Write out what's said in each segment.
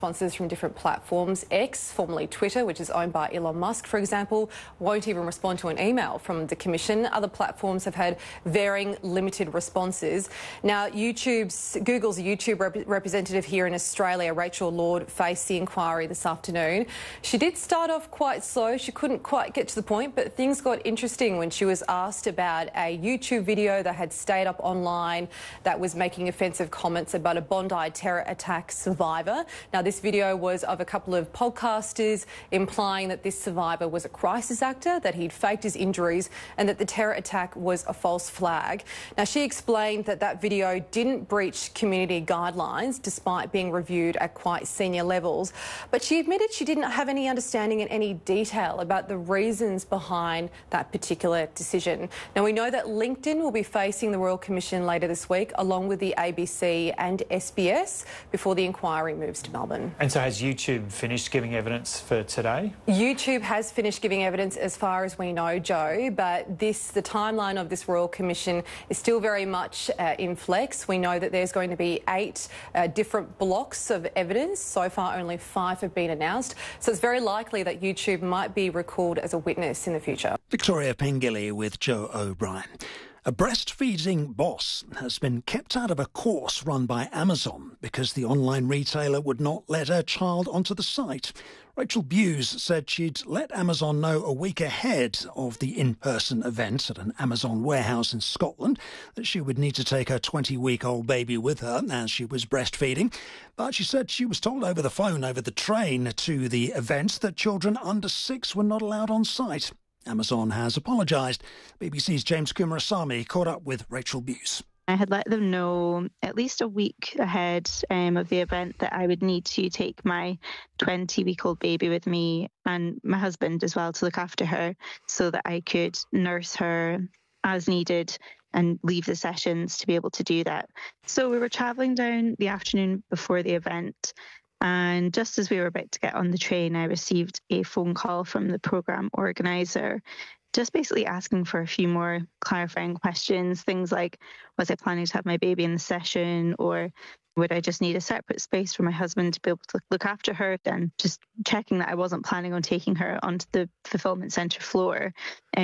Sponsors from different platforms. X, formerly Twitter, which is owned by Elon Musk, for example, won't even respond to an email from the Commission. Other platforms have had varying limited responses. Now, Google's YouTube representative here in Australia, Rachel Lord, faced the inquiry this afternoon. She did start off quite slow. She couldn't quite get to the point, but things got interesting when she was asked about a YouTube video that had stayed up online that was making offensive comments about a Bondi terror attack survivor. Now, this video was of a couple of podcasters implying that this survivor was a crisis actor, that he'd faked his injuries and that the terror attack was a false flag. Now, she explained that that video didn't breach community guidelines despite being reviewed at quite senior levels, but she admitted she didn't have any understanding in any detail about the reasons behind that particular decision. Now, we know that LinkedIn will be facing the Royal Commission later this week, along with the ABC and SBS, before the inquiry moves to Melbourne. And so has YouTube finished giving evidence for today? YouTube has finished giving evidence as far as we know, Joe, but the timeline of this Royal Commission is still very much in flex. We know that there's going to be 8 different blocks of evidence. So far, only 5 have been announced. So it's very likely that YouTube might be recalled as a witness in the future. Victoria Pengilly with Joe O'Brien. A breastfeeding boss has been kept out of a course run by Amazon because the online retailer would not let her child onto the site. Rachel Bewes said she'd let Amazon know a week ahead of the in-person event at an Amazon warehouse in Scotland that she would need to take her 20-week-old baby with her as she was breastfeeding. But she said she was told over the phone, over the train to the event, that children under 6 were not allowed on site. Amazon has apologised. BBC's James Kumarasamy caught up with Rachel Bewes. I had let them know at least a week ahead of the event that I would need to take my 20-week-old baby with me and my husband as well to look after her so that I could nurse her as needed and leave the sessions to be able to do that. So we were travelling down the afternoon before the event, and just as we were about to get on the train, I received a phone call from the programme organiser, just basically asking for a few more clarifying questions, things like, was I planning to have my baby in the session, or would I just need a separate space for my husband to be able to look after her, and just checking that I wasn't planning on taking her onto the fulfilment centre floor,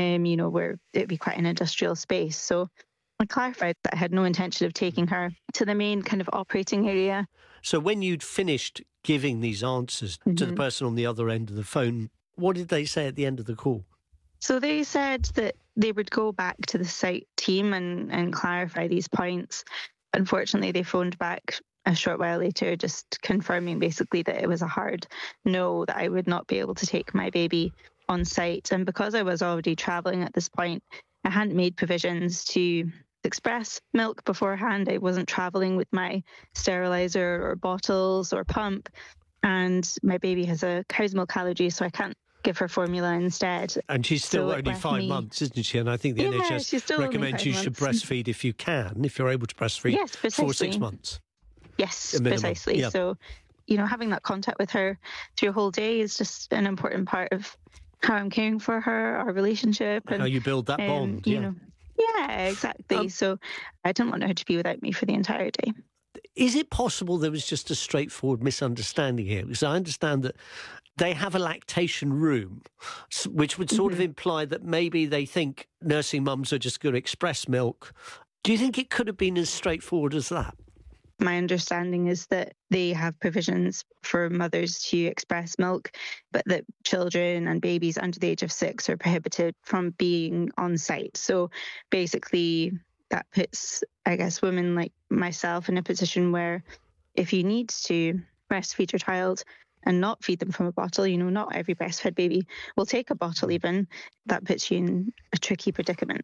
where it'd be quite an industrial space. So I clarified that I had no intention of taking her to the main kind of operating area. So when you'd finished giving these answers to the person on the other end of the phone, what did they say at the end of the call? So they said that they would go back to the site team and clarify these points. Unfortunately, they phoned back a short while later, just confirming basically that it was a hard no, that I would not be able to take my baby on site. And because I was already travelling at this point, I hadn't made provisions to express milk beforehand. I wasn't travelling with my steriliser or bottles or pump, and my baby has a cow's milk allergy, so I can't give her formula instead. And she's still only 5 months, isn't she? And I think the NHS recommends you should breastfeed if you can, if you're able to breastfeed for 6 months. Yes, precisely. Yeah. So, having that contact with her through a whole day is just an important part of how I'm caring for her, our relationship. And how you build that bond. Yeah, exactly. So I didn't want her to be without me for the entire day. Is it possible there was just a straightforward misunderstanding here? Because I understand that they have a lactation room, which would sort of imply that maybe they think nursing mums are just going to express milk. Do you think it could have been as straightforward as that? My understanding is that they have provisions for mothers to express milk, but that children and babies under the age of 6 are prohibited from being on site. So basically that puts, I guess, women like myself in a position where if you need to breastfeed your child and not feed them from a bottle, not every breastfed baby will take a bottle even, that puts you in a tricky predicament.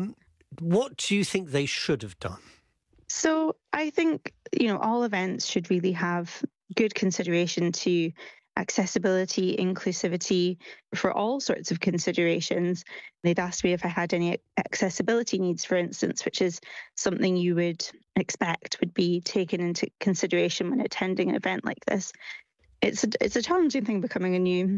What do you think they should have done? So I think, all events should really have good consideration to accessibility, inclusivity, for all sorts of considerations. They'd asked me if I had any accessibility needs, for instance, which is something you would expect would be taken into consideration when attending an event like this. It's a challenging thing becoming a new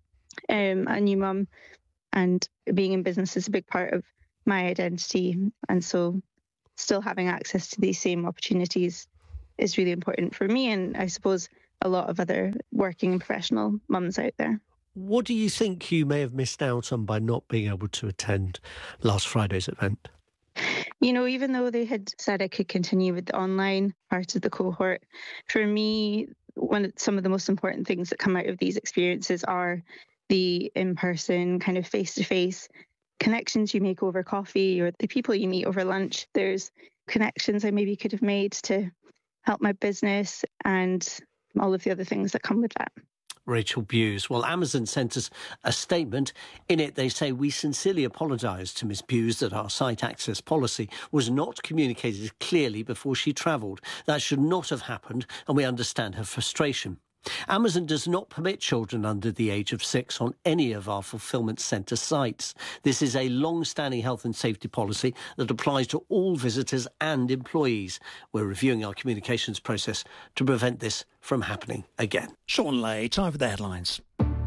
mum, and being in business is a big part of my identity, and so still having access to these same opportunities is really important for me. And I suppose a lot of other working and professional mums out there. What do you think you may have missed out on by not being able to attend last Friday's event? You know, even though they had said I could continue with the online part of the cohort, for me, some of the most important things that come out of these experiences are the in-person kind of face-to-face connections you make over coffee, or the people you meet over lunch. There's connections I maybe could have made to help my business and all of the other things that come with that. Rachel Bewes. Well, Amazon sent us a statement. In it, they say, we sincerely apologise to Ms Bewes that our site access policy was not communicated clearly before she travelled. That should not have happened, and we understand her frustration. Amazon does not permit children under the age of 6 on any of our fulfilment centre sites. This is a long-standing health and safety policy that applies to all visitors and employees. We're reviewing our communications process to prevent this from happening again. Sean Lay, time for the headlines.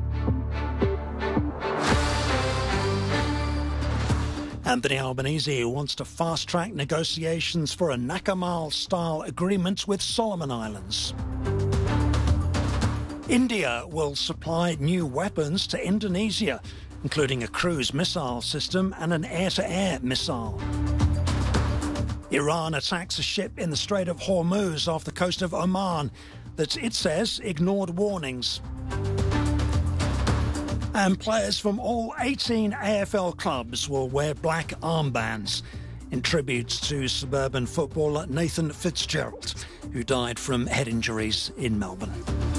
Anthony Albanese wants to fast-track negotiations for a Nakamal-style agreement with Solomon Islands. India will supply new weapons to Indonesia, including a cruise missile system and an air-to-air missile. Iran attacks a ship in the Strait of Hormuz off the coast of Oman that it says ignored warnings. And players from all 18 AFL clubs will wear black armbands in tribute to suburban footballer Nathan Fitzgerald, who died from head injuries in Melbourne.